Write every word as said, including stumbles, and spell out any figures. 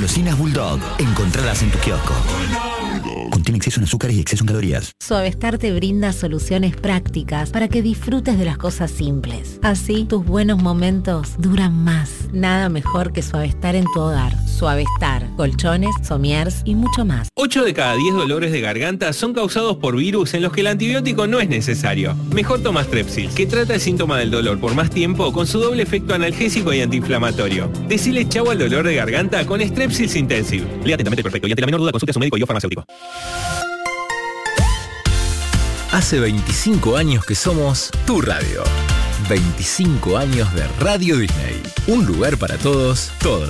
Golosinas Bulldog. Encontradas en tu kiosco. Contiene exceso en azúcares y exceso en calorías. Suavestar te brinda soluciones prácticas para que disfrutes de las cosas simples. Así, tus buenos momentos duran más. Nada mejor que Suavestar en tu hogar. Suavestar, colchones, somiers y mucho más. ocho de cada diez dolores de garganta son causados por virus en los que el antibiótico no es necesario. Mejor toma Strepsil, que trata el síntoma del dolor por más tiempo con su doble efecto analgésico y antiinflamatorio. Decile chau al dolor de garganta con Strepsils Intensive. Lea atentamente el prospecto y ante la menor duda consulte a su médico y o farmacéutico. Hace veinticinco años que somos tu radio. veinticinco años de Radio Disney. Un lugar para todos, todos los